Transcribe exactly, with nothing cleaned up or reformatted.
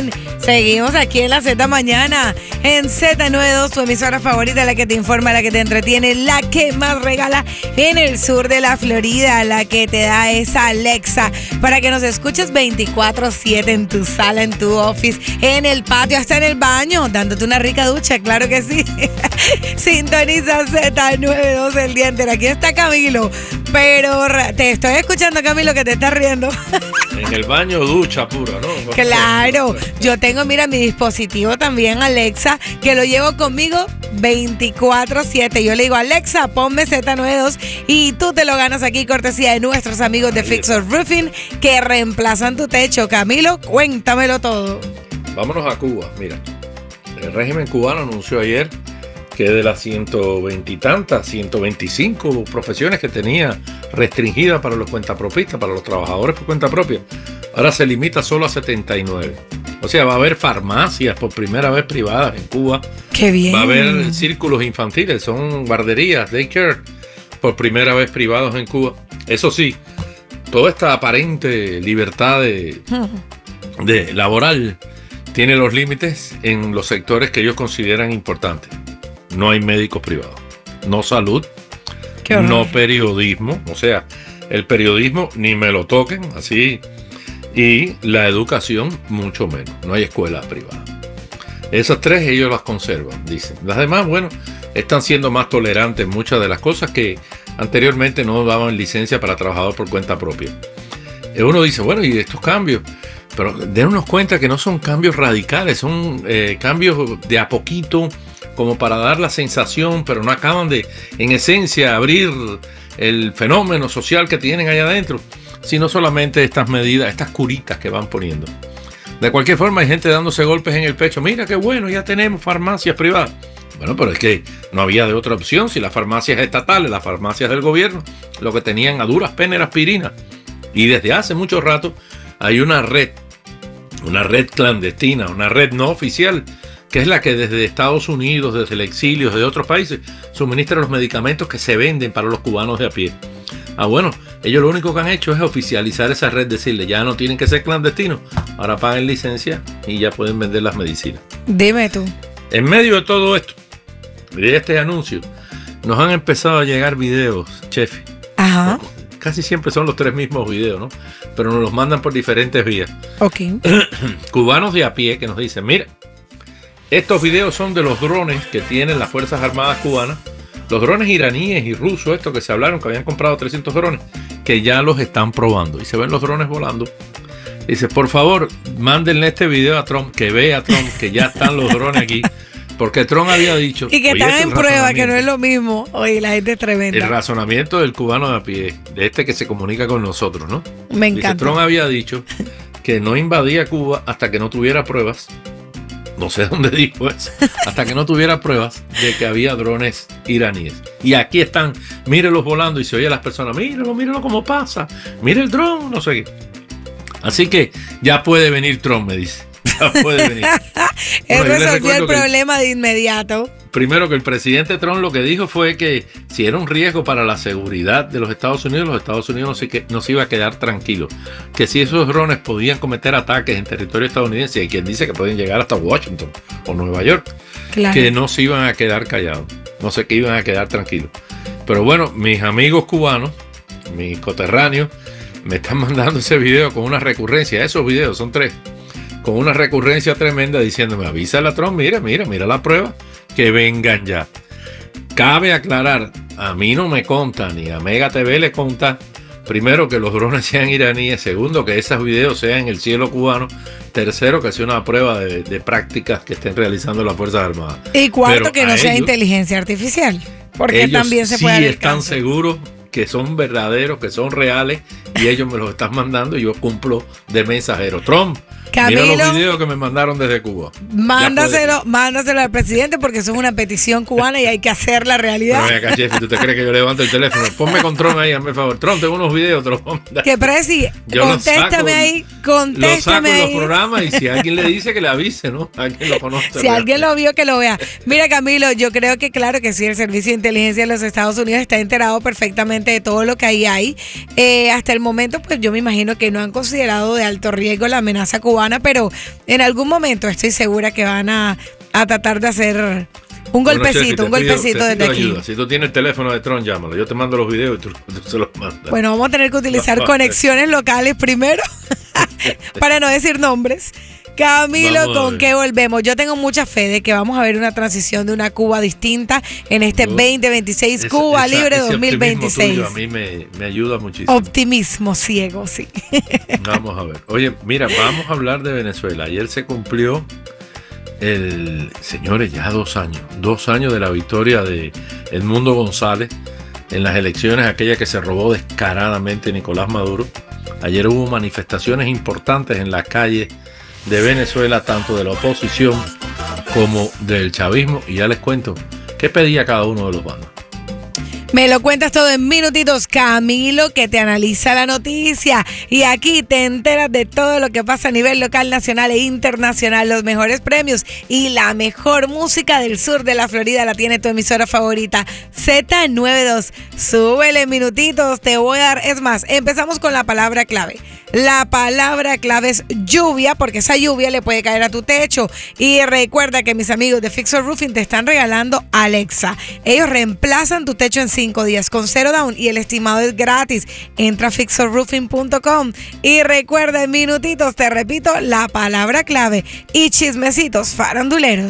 Roofing. Seguimos aquí en la Z Mañana, en Z noventa y dos, tu emisora favorita, la que te informa, la que te entretiene, la que más regala en el sur de la Florida, la que te da esa Alexa para que nos escuches veinticuatro siete en tu sala, en tu office, en el patio, hasta en el baño, dándote una rica ducha, claro que sí. Sintoniza Z noventa y dos el día entero. Aquí está Camilo, pero te estoy escuchando, Camilo, que te estás riendo. En el baño, ducha pura, ¿no? Claro, yo tengo, mira, mi dispositivo también, Alexa, que lo llevo conmigo veinticuatro siete. Yo le digo, Alexa, ponme Z noventa y dos y tú te lo ganas aquí, cortesía de nuestros amigos de Fixer Roofing, que reemplazan tu techo. Camilo, cuéntamelo todo. Vámonos a Cuba, mira. El régimen cubano anunció ayer que de las ciento veinte y tantas, ciento veinticinco profesiones que tenía restringidas para los cuentapropistas, para los trabajadores por cuenta propia, ahora se limita solo a setenta y nueve. O sea, va a haber farmacias por primera vez privadas en Cuba. ¡Qué bien! Va a haber círculos infantiles, son guarderías, daycare, por primera vez privados en Cuba. Eso sí, toda esta aparente libertad de, de laboral tiene los límites en los sectores que ellos consideran importantes. No hay médicos privados, no salud, no periodismo, o sea, el periodismo ni me lo toquen, así, y la educación mucho menos, no hay escuelas privadas. Esas tres ellos las conservan, dicen. Las demás, bueno, están siendo más tolerantes en muchas de las cosas que anteriormente no daban licencia para trabajador por cuenta propia. Uno dice, bueno, ¿y estos cambios? Pero démonos cuenta que no son cambios radicales, son eh, cambios de a poquito, como para dar la sensación, pero no acaban de, en esencia, abrir el fenómeno social que tienen allá adentro, sino solamente estas medidas, estas curitas que van poniendo. De cualquier forma, hay gente dándose golpes en el pecho. Mira qué bueno, ya tenemos farmacias privadas. Bueno, pero es que no había de otra opción. Si las farmacias estatales, las farmacias del gobierno, lo que tenían a duras penas era aspirina. Y desde hace mucho rato hay una red, una red clandestina, una red no oficial, que es la que desde Estados Unidos, desde el exilio, desde otros países, suministra los medicamentos que se venden para los cubanos de a pie. Ah, bueno, ellos lo único que han hecho es oficializar esa red, decirle, ya no tienen que ser clandestinos, ahora paguen licencia y ya pueden vender las medicinas. Dime tú. En medio de todo esto, de este anuncio, nos han empezado a llegar videos, Chefi. Ajá. Casi siempre son los tres mismos videos, ¿no? Pero nos los mandan por diferentes vías. Ok. Cubanos de a pie que nos dicen, mira, estos videos son de los drones que tienen las Fuerzas Armadas cubanas, los drones iraníes y rusos, estos que se hablaron, que habían comprado trescientos drones, que ya los están probando. Y se ven los drones volando. Dice, por favor, mándenle este video a Trump, que vea a Trump, que ya están los drones aquí. Porque Trump había dicho... Y que están en prueba, que no es lo mismo. Oye, la gente es tremenda. El razonamiento del cubano de a pie, de este que se comunica con nosotros, ¿no? Me encanta. Dice, Trump había dicho que no invadía Cuba hasta que no tuviera pruebas. No sé dónde dijo eso. Hasta que no tuviera pruebas de que había drones iraníes. Y aquí están, mírelos volando y se oye a las personas, mírelo, mírelo cómo pasa. Mire el dron, no sé qué. Así que ya puede venir Trump, me dice. Ya puede venir. Él Bueno, resolvió el problema de inmediato. Primero, que el presidente Trump lo que dijo fue que si era un riesgo para la seguridad de los Estados Unidos, los Estados Unidos no se, que, no se iba a quedar tranquilos. Que si esos drones podían cometer ataques en territorio estadounidense, y hay quien dice que pueden llegar hasta Washington o Nueva York, claro, que no se iban a quedar callados, no sé, que iban a quedar tranquilos. Pero bueno, mis amigos cubanos, mis coterráneos, me están mandando ese video con una recurrencia. Esos videos son tres, con una recurrencia tremenda diciéndome, avísale a Trump, mira, mira, mira la prueba, que vengan ya. Cabe aclarar, a mí no me conta, ni a Mega T V le conta, primero, que los drones sean iraníes, segundo, que esos videos sean en el cielo cubano, tercero, que sea una prueba de, de prácticas que estén realizando las Fuerzas Armadas. Y cuarto, pero que no sea ellos, inteligencia artificial, porque ellos también se sí puede dar el están caso. seguros que son verdaderos, que son reales, y ellos me los están mandando y yo cumplo de mensajero. Trump, Camilo, mira los videos que me mandaron desde Cuba. Mándaselo, mándaselo al presidente, porque eso es una petición cubana y hay que hacer la realidad. Pero acá, Jeffy, ¿tú te crees que yo levanto el teléfono? Ponme con Trump ahí, hazme el favor. Trump, tengo unos videos, te los voy a mandar. Que presi, yo contéstame saco, ahí, contéstame lo saco ahí. en los programas, y si alguien le dice, que le avise, ¿no? Alguien lo conoce. Si alguien lo vio, que lo vea. Mira, Camilo, yo creo que claro que sí, el Servicio de Inteligencia de los Estados Unidos está enterado perfectamente de todo lo que ahí hay. Eh, hasta el momento, pues yo me imagino que no han considerado de alto riesgo la amenaza cubana cubana, pero en algún momento estoy segura que van a, a tratar de hacer un Bueno, golpecito, Chequi, te un golpecito pido- te desde pido aquí. ayuda. Si tú tienes el teléfono de Tron, llámalo. Yo te mando los videos y tú, tú se los mandas. Bueno, vamos a tener que utilizar conexiones locales primero para no decir nombres. Camilo, Vamos a ¿con ver. qué volvemos? Yo tengo mucha fe de que vamos a ver una transición de una Cuba distinta en este Yo- veinte veintiséis, Ese- Cuba esa- Libre ese dos mil optimismo veintiséis. tuyo a mí me, me ayuda muchísimo. Optimismo ciego, sí. Vamos a ver. Oye, mira, vamos a hablar de Venezuela. Ayer se cumplió el, señores, ya dos años. Dos años de la victoria de Edmundo González en las elecciones, aquella que se robó descaradamente Nicolás Maduro. Ayer hubo manifestaciones importantes en las calles de Venezuela, tanto de la oposición como del chavismo. Y ya les cuento qué pedía cada uno de los bandos. Me lo cuentas todo en minutitos, Camilo, que te analiza la noticia. Y aquí te enteras de todo lo que pasa a nivel local, nacional e internacional. Los mejores premios y la mejor música del sur de la Florida la tiene tu emisora favorita, Z noventa y dos. Súbele minutitos, te voy a dar. Es más, empezamos con la palabra clave. La palabra clave es lluvia, porque esa lluvia le puede caer a tu techo. Y recuerda que mis amigos de Fixer Roofing te están regalando Alexa. Ellos reemplazan tu techo en cinco días con cero down y el estimado es gratis. Entra a fixer roofing punto com y recuerda en minutitos, te repito, la palabra clave y chismecitos faranduleros.